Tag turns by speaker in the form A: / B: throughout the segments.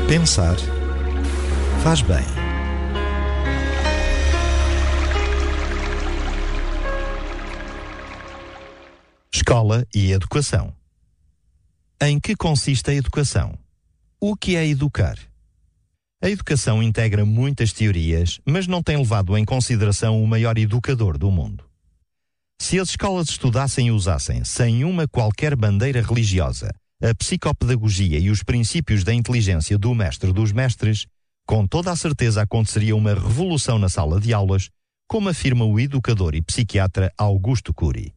A: Pensar faz bem. Escola e educação. Em que consiste a educação? O que é educar? A educação integra muitas teorias, mas não tem levado em consideração o maior educador do mundo. Se as escolas estudassem e usassem, sem uma qualquer bandeira religiosa, a psicopedagogia e os princípios da inteligência do mestre dos mestres, com toda a certeza aconteceria uma revolução na sala de aulas, como afirma o educador e psiquiatra Augusto Cury.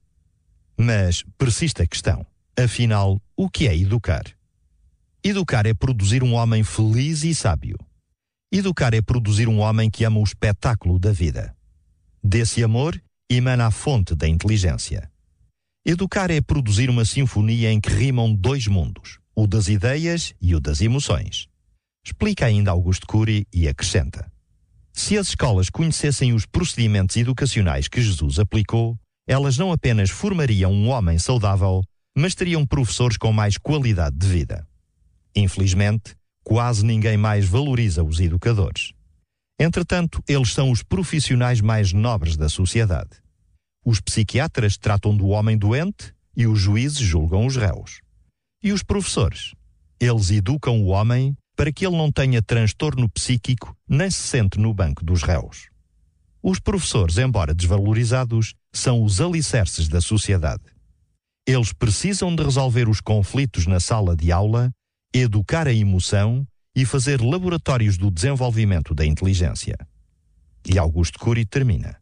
A: Mas persiste a questão. Afinal, o que é educar? Educar é produzir um homem feliz e sábio. Educar é produzir um homem que ama o espetáculo da vida. Desse amor emana a fonte da inteligência. Educar é produzir uma sinfonia em que rimam dois mundos, o das ideias e o das emoções. Explica ainda Augusto Cury e acrescenta: se as escolas conhecessem os procedimentos educacionais que Jesus aplicou, elas não apenas formariam um homem saudável, mas teriam professores com mais qualidade de vida. Infelizmente, quase ninguém mais valoriza os educadores. Entretanto, eles são os profissionais mais nobres da sociedade. Os psiquiatras tratam do homem doente e os juízes julgam os réus. E os professores? Eles educam o homem para que ele não tenha transtorno psíquico nem se sente no banco dos réus. Os professores, embora desvalorizados, são os alicerces da sociedade. Eles precisam de resolver os conflitos na sala de aula, educar a emoção e fazer laboratórios do desenvolvimento da inteligência. E Augusto Cury termina: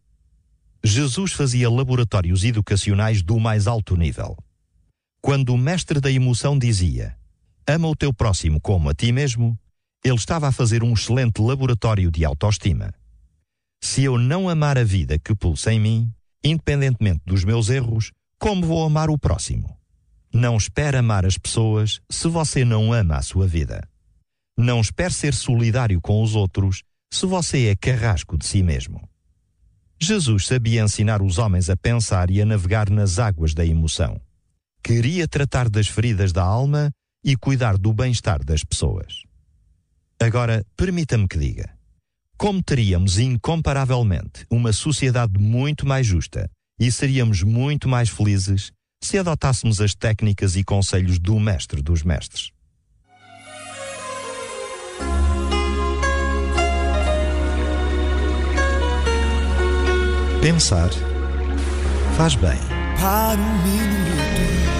A: Jesus fazia laboratórios educacionais do mais alto nível. Quando o mestre da emoção dizia: ama o teu próximo como a ti mesmo, ele estava a fazer um excelente laboratório de autoestima. Se eu não amar a vida que pulsa em mim, independentemente dos meus erros, como vou amar o próximo? Não espere amar as pessoas se você não ama a sua vida. Não espere ser solidário com os outros se você é carrasco de si mesmo. Jesus sabia ensinar os homens a pensar e a navegar nas águas da emoção. Queria tratar das feridas da alma e cuidar do bem-estar das pessoas. Agora, permita-me que diga: como teríamos incomparavelmente uma sociedade muito mais justa e seríamos muito mais felizes se adotássemos as técnicas e conselhos do mestre dos mestres. Pensar faz bem.
B: Para um minuto